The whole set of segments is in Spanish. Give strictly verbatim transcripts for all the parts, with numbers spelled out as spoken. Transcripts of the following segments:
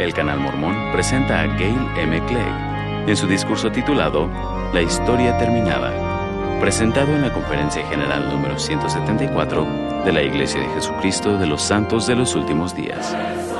El Canal Mormón presenta a Gail M. Clegg en su discurso titulado La Historia Terminada, presentado en la Conferencia General número ciento setenta y cuatro de la Iglesia de Jesucristo de los Santos de los Últimos Días.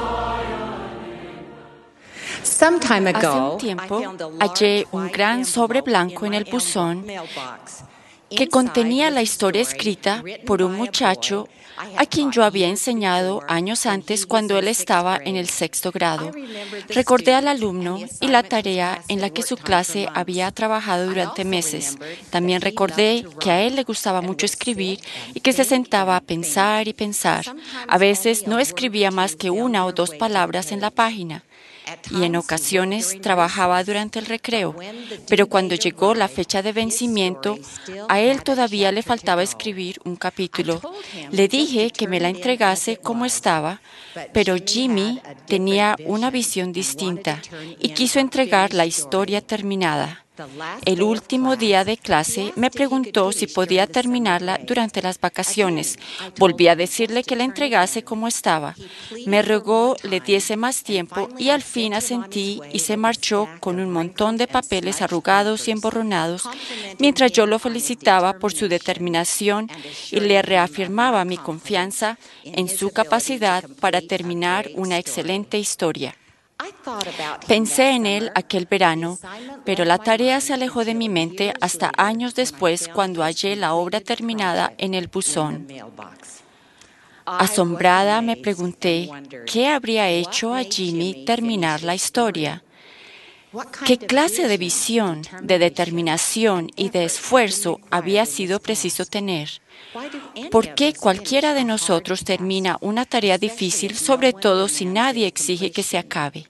Hace un tiempo hallé un gran sobre blanco en el buzón que contenía la historia escrita por un muchacho a quien yo había enseñado años antes cuando él estaba en el sexto grado. Recordé al alumno y la tarea en la que su clase había trabajado durante meses. También recordé que a él le gustaba mucho escribir y que se sentaba a pensar y pensar. A veces no escribía más que una o dos palabras en la página. Y en ocasiones trabajaba durante el recreo, pero cuando llegó la fecha de vencimiento, a él todavía le faltaba escribir un capítulo. Le dije que me la entregase como estaba, pero Jimmy tenía una visión distinta y quiso entregar la historia terminada. El último día de clase me preguntó si podía terminarla durante las vacaciones. Volví a decirle que la entregase como estaba. Me rogó le diese más tiempo y al fin asentí y se marchó con un montón de papeles arrugados y emborronados, mientras yo lo felicitaba por su determinación y le reafirmaba mi confianza en su capacidad para terminar una excelente historia. Pensé en él aquel verano, pero la tarea se alejó de mi mente hasta años después cuando hallé la obra terminada en el buzón. Asombrada me pregunté qué habría hecho a Jimmy terminar la historia. ¿Qué clase de visión, de determinación y de esfuerzo había sido preciso tener? ¿Por qué cualquiera de nosotros termina una tarea difícil, sobre todo si nadie exige que se acabe?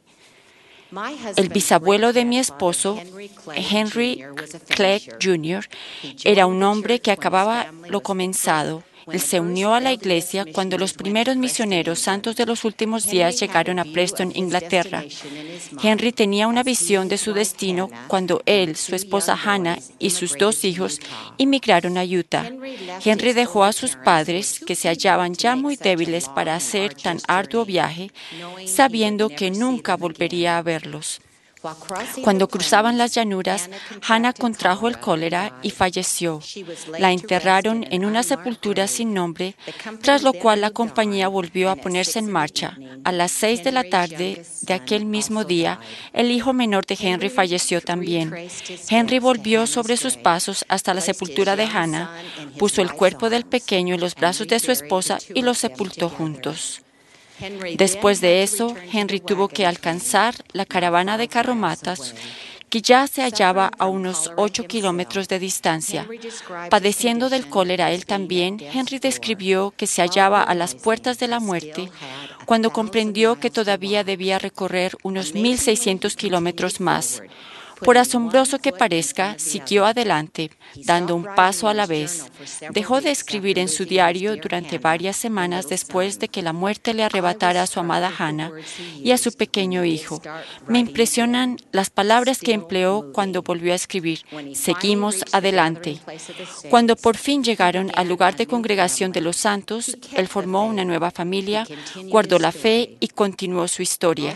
El bisabuelo de mi esposo, Henry Clegg junior, era un hombre que acababa lo comenzado. Él se unió a la iglesia cuando los primeros misioneros santos de los últimos días llegaron a Preston, Inglaterra. Henry tenía una visión de su destino cuando él, su esposa Hannah y sus dos hijos inmigraron a Utah. Henry dejó a sus padres, que se hallaban ya muy débiles para hacer tan arduo viaje, sabiendo que nunca volvería a verlos. Cuando cruzaban las llanuras, Hannah contrajo el cólera y falleció. La enterraron en una sepultura sin nombre, tras lo cual la compañía volvió a ponerse en marcha. A las seis de la tarde de aquel mismo día, el hijo menor de Henry falleció también. Henry volvió sobre sus pasos hasta la sepultura de Hannah, puso el cuerpo del pequeño en los brazos de su esposa y los sepultó juntos. Después de eso, Henry tuvo que alcanzar la caravana de carromatas, que ya se hallaba a unos ocho kilómetros de distancia. Padeciendo del cólera él también, Henry describió que se hallaba a las puertas de la muerte cuando comprendió que todavía debía recorrer unos mil seiscientos kilómetros más. Por asombroso que parezca, siguió adelante, dando un paso a la vez. Dejó de escribir en su diario durante varias semanas después de que la muerte le arrebatara a su amada Hannah y a su pequeño hijo. Me impresionan las palabras que empleó cuando volvió a escribir. Seguimos adelante. Cuando por fin llegaron al lugar de congregación de los santos, él formó una nueva familia, guardó la fe y continuó su historia.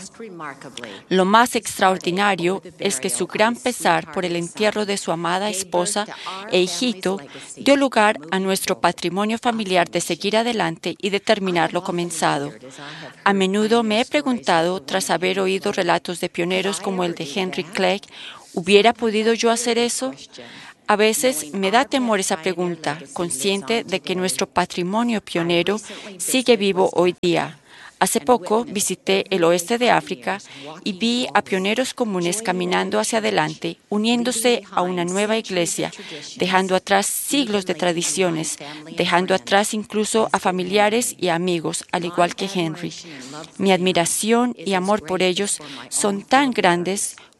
Lo más extraordinario es que su gran pesar por el entierro de su amada esposa e hijito dio lugar a nuestro patrimonio familiar de seguir adelante y de terminar lo comenzado. A menudo me he preguntado, tras haber oído relatos de pioneros como el de Henry Clegg, ¿hubiera podido yo hacer eso? A veces me da temor esa pregunta, consciente de que nuestro patrimonio pionero sigue vivo hoy día. Hace poco visité el oeste de África y vi a pioneros comunes caminando hacia adelante, uniéndose a una nueva iglesia, dejando atrás siglos de tradiciones, dejando atrás incluso a familiares y amigos, al igual que Henry. Mi admiración y amor por ellos son tan grandes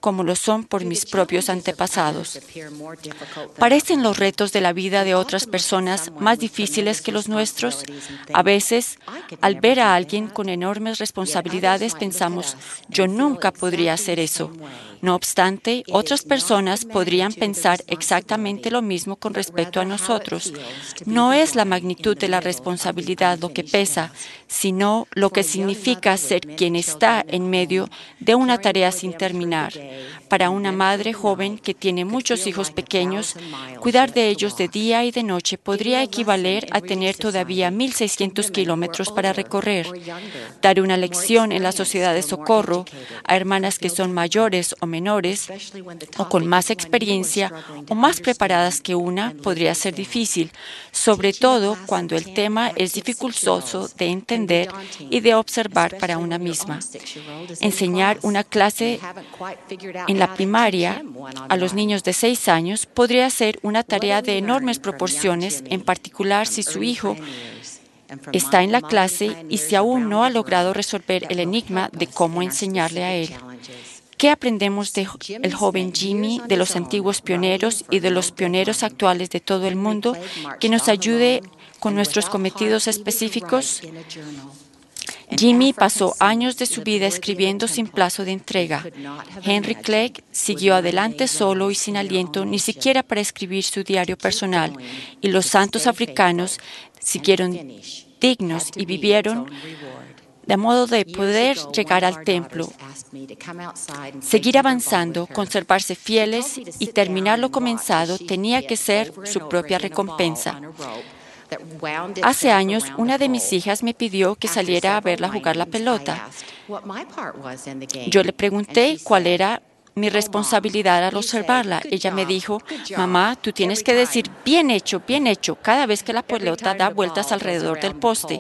como lo son por mis propios antepasados. ¿Parecen los retos de la vida de otras personas más difíciles que los nuestros? A veces, al ver a alguien con enormes responsabilidades, pensamos, yo nunca podría hacer eso. No obstante, otras personas podrían pensar exactamente lo mismo con respecto a nosotros. No es la magnitud de la responsabilidad lo que pesa, sino lo que significa ser quien está en medio de una tarea sin terminar. Para una madre joven que tiene muchos hijos pequeños, cuidar de ellos de día y de noche podría equivaler a tener todavía mil seiscientos kilómetros para recorrer. Dar una lección en la sociedad de socorro a hermanas que son mayores o menores o con más experiencia o más preparadas que una podría ser difícil, sobre todo cuando el tema es dificultoso de entender y de observar para una misma. Enseñar una clase en la primaria a los niños de seis años podría ser una tarea de enormes proporciones, en particular si su hijo está en la clase y si aún no ha logrado resolver el enigma de cómo enseñarle a él. ¿Qué aprendemos del joven Jimmy, de los antiguos pioneros y de los pioneros actuales de todo el mundo que nos ayude con nuestros cometidos específicos? Jimmy pasó años de su vida escribiendo sin plazo de entrega. Henry Clegg siguió adelante solo y sin aliento, ni siquiera para escribir su diario personal, y los santos africanos siguieron dignos y vivieron de modo de poder llegar al templo, seguir avanzando, conservarse fieles y terminar lo comenzado tenía que ser su propia recompensa. Hace años, una de mis hijas me pidió que saliera a verla jugar la pelota. Yo le pregunté cuál era mi responsabilidad al observarla. Ella me dijo, mamá, tú tienes que decir bien hecho, bien hecho, cada vez que la pelota da vueltas alrededor del poste.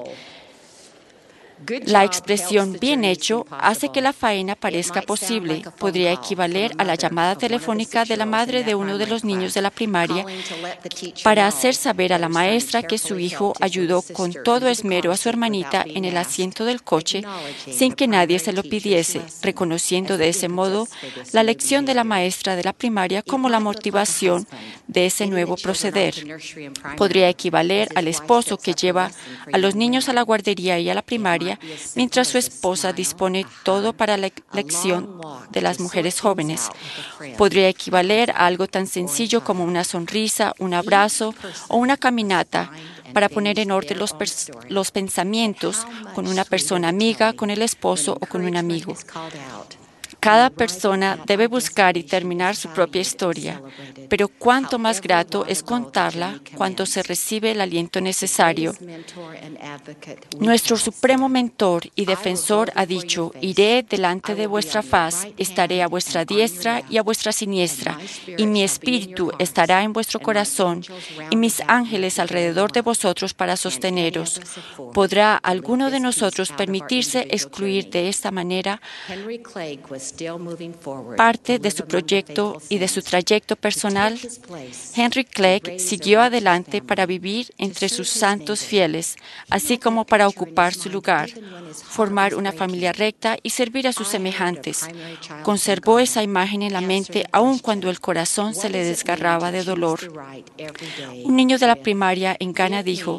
La expresión bien hecho hace que la faena parezca posible. Podría equivaler a la llamada telefónica de la madre de uno de los niños de la primaria para hacer saber a la maestra que su hijo ayudó con todo esmero a su hermanita en el asiento del coche sin que nadie se lo pidiese, reconociendo de ese modo la lección de la maestra de la primaria como la motivación de ese nuevo proceder. Podría equivaler al esposo que lleva a los niños a la guardería y a la primaria mientras su esposa dispone todo para la elección de las mujeres jóvenes. Podría equivaler a algo tan sencillo como una sonrisa, un abrazo o una caminata para poner en orden los, los pensamientos con una persona amiga, con el esposo o con un amigo. Cada persona debe buscar y terminar su propia historia, pero cuánto más grato es contarla cuando se recibe el aliento necesario. Nuestro supremo mentor y defensor ha dicho, iré delante de vuestra faz, estaré a vuestra diestra y a vuestra siniestra, y mi espíritu estará en vuestro corazón, y mis ángeles alrededor de vosotros para sosteneros. ¿Podrá alguno de nosotros permitirse excluir de esta manera parte de su proyecto y de su trayecto personal? Henry Clegg siguió adelante para vivir entre sus santos fieles, así como para ocupar su lugar, formar una familia recta y servir a sus semejantes. Conservó esa imagen en la mente aun cuando el corazón se le desgarraba de dolor. Un niño de la primaria en Ghana dijo,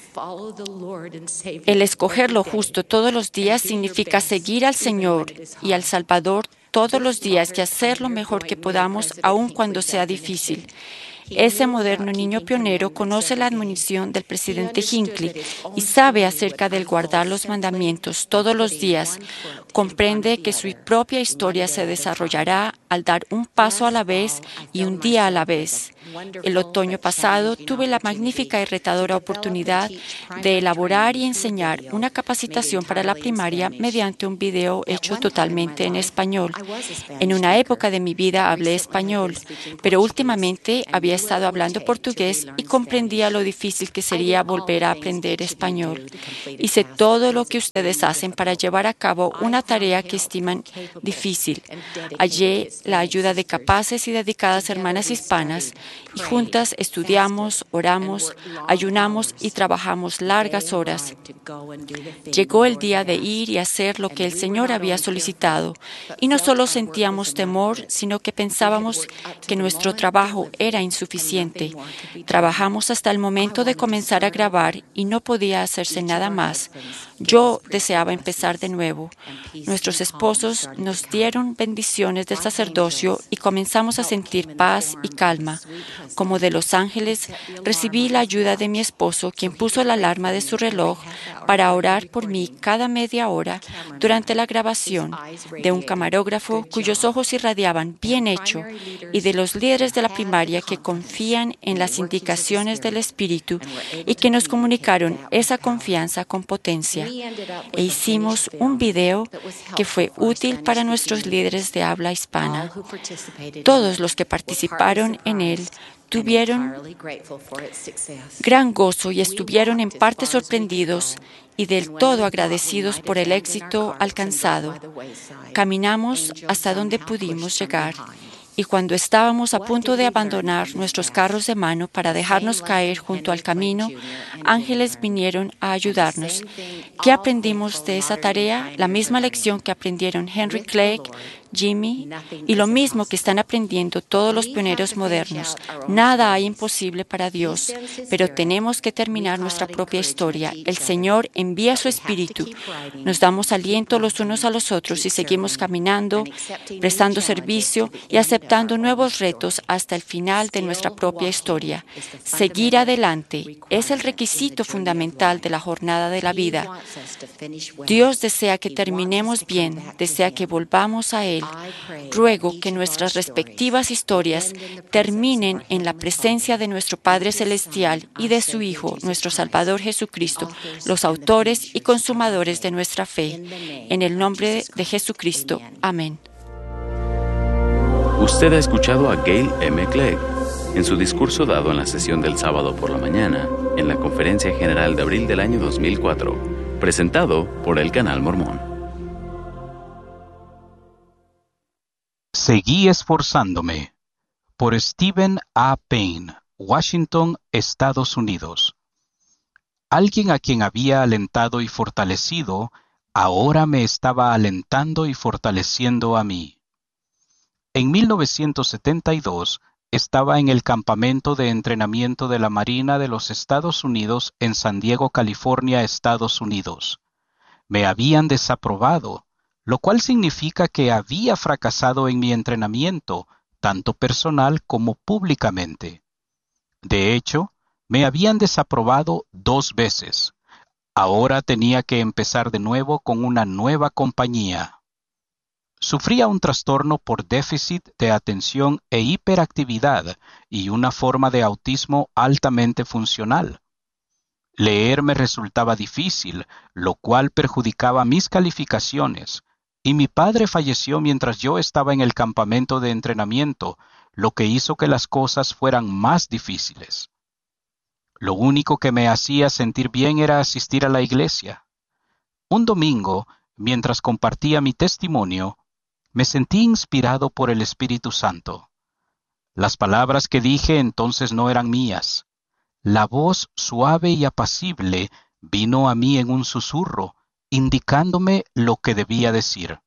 el escoger lo justo todos los días significa seguir al Señor y al Salvador todos los días y hacer lo mejor que podamos, aun cuando sea difícil. Ese moderno niño pionero conoce la admonición del presidente Hinckley y sabe acerca del guardar los mandamientos todos los días. Comprende que su propia historia se desarrollará al dar un paso a la vez y un día a la vez. El otoño pasado tuve la magnífica y retadora oportunidad de elaborar y enseñar una capacitación para la primaria mediante un video hecho totalmente en español. En una época de mi vida hablé español, pero últimamente había estado hablando portugués y comprendía lo difícil que sería volver a aprender español. Hice todo lo que ustedes hacen para llevar a cabo una tarea que estiman difícil. Hallé la ayuda de capaces y dedicadas hermanas hispanas, y juntas estudiamos, oramos, ayunamos y trabajamos largas horas. Llegó el día de ir y hacer lo que el Señor había solicitado, y no solo sentíamos temor, sino que pensábamos que nuestro trabajo era insuficiente. Trabajamos hasta el momento de comenzar a grabar y no podía hacerse nada más. Yo deseaba empezar de nuevo. Nuestros esposos nos dieron bendiciones del sacerdocio y comenzamos a sentir paz y calma. Como de los ángeles, recibí la ayuda de mi esposo, quien puso la alarma de su reloj para orar por mí cada media hora durante la grabación, de un camarógrafo cuyos ojos irradiaban bien hecho, y de los líderes de la primaria que confían en las indicaciones del Espíritu y que nos comunicaron esa confianza con potencia. E hicimos un video que fue útil para nuestros líderes de habla hispana. Todos los que participaron en él tuvieron gran gozo y estuvieron en parte sorprendidos y del todo agradecidos por el éxito alcanzado. Caminamos hasta donde pudimos llegar. Y cuando estábamos a punto de abandonar nuestros carros de mano para dejarnos caer junto al camino, ángeles vinieron a ayudarnos. ¿Qué aprendimos de esa tarea? La misma lección que aprendieron Henry Clegg, Jimmy, y lo mismo que están aprendiendo todos los pioneros modernos. Nada hay imposible para Dios, pero tenemos que terminar nuestra propia historia. El Señor envía su Espíritu. Nos damos aliento los unos a los otros y seguimos caminando, prestando servicio y aceptando nuevos retos hasta el final de nuestra propia historia. Seguir adelante es el requisito fundamental de la jornada de la vida. Dios desea que terminemos bien, desea que volvamos a Él. Ruego que nuestras respectivas historias terminen en la presencia de nuestro Padre Celestial y de su Hijo, nuestro Salvador Jesucristo, los autores y consumadores de nuestra fe. En el nombre de Jesucristo. Amén. Usted ha escuchado a Gail M. Clegg en su discurso dado en la sesión del sábado por la mañana en la Conferencia General de abril del año dos mil cuatro, presentado por el Canal Mormón. Seguí esforzándome. Por Stephen A. Payne, Washington, Estados Unidos. Alguien a quien había alentado y fortalecido, ahora me estaba alentando y fortaleciendo a mí. En mil novecientos setenta y dos, estaba en el campamento de entrenamiento de la Marina de los Estados Unidos en San Diego, California, Estados Unidos. Me habían desaprobado, lo cual significa que había fracasado en mi entrenamiento, tanto personal como públicamente. De hecho, me habían desaprobado dos veces. Ahora tenía que empezar de nuevo con una nueva compañía. Sufría un trastorno por déficit de atención e hiperactividad y una forma de autismo altamente funcional. Leer me resultaba difícil, lo cual perjudicaba mis calificaciones, y mi padre falleció mientras yo estaba en el campamento de entrenamiento, lo que hizo que las cosas fueran más difíciles. Lo único que me hacía sentir bien era asistir a la iglesia. Un domingo, mientras compartía mi testimonio, me sentí inspirado por el Espíritu Santo. Las palabras que dije entonces no eran mías. La voz suave y apacible vino a mí en un susurro, indicándome lo que debía decir.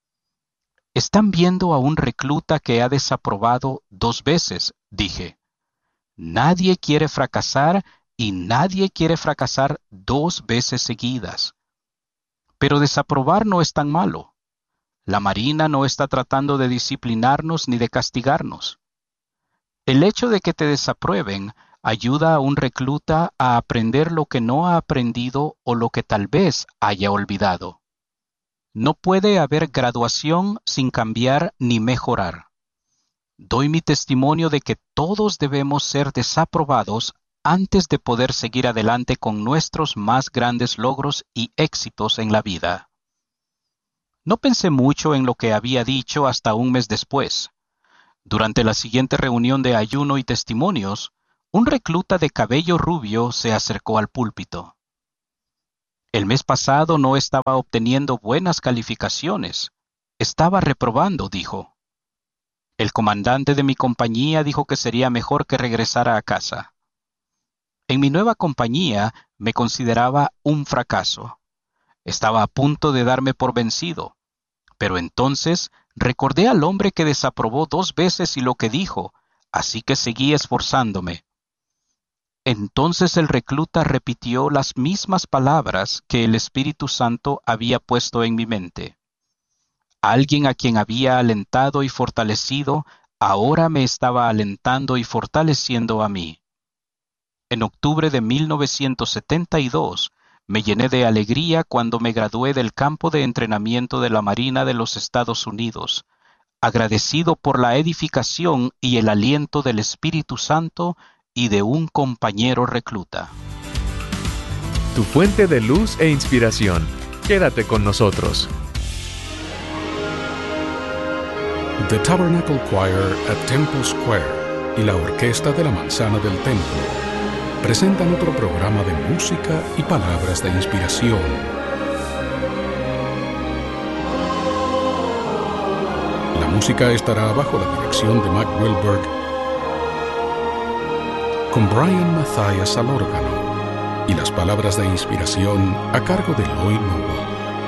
Están viendo a un recluta que ha desaprobado dos veces, dije. Nadie quiere fracasar y nadie quiere fracasar dos veces seguidas. Pero desaprobar no es tan malo. La Marina no está tratando de disciplinarnos ni de castigarnos. El hecho de que te desaprueben ayuda a un recluta a aprender lo que no ha aprendido o lo que tal vez haya olvidado. No puede haber graduación sin cambiar ni mejorar. Doy mi testimonio de que todos debemos ser desaprobados antes de poder seguir adelante con nuestros más grandes logros y éxitos en la vida. No pensé mucho en lo que había dicho hasta un mes después. Durante la siguiente reunión de ayuno y testimonios, un recluta de cabello rubio se acercó al púlpito. El mes pasado no estaba obteniendo buenas calificaciones. Estaba reprobando, dijo. El comandante de mi compañía dijo que sería mejor que regresara a casa. En mi nueva compañía me consideraba un fracaso. Estaba a punto de darme por vencido. Pero entonces recordé al hombre que desaprobó dos veces y lo que dijo, así que seguí esforzándome. Entonces el recluta repitió las mismas palabras que el Espíritu Santo había puesto en mi mente. Alguien a quien había alentado y fortalecido, ahora me estaba alentando y fortaleciendo a mí. En octubre de mil novecientos setenta y dos, me llené de alegría cuando me gradué del campo de entrenamiento de la Marina de los Estados Unidos, agradecido por la edificación y el aliento del Espíritu Santo y de un compañero recluta. Tu fuente de luz e inspiración. Quédate con nosotros. The Tabernacle Choir at Temple Square y la Orquesta de la Manzana del Templo presentan otro programa de música y palabras de inspiración. La música estará bajo la dirección de Mac Wilberg, con Brian Mathias al órgano, y las palabras de inspiración a cargo de Lloyd Newell.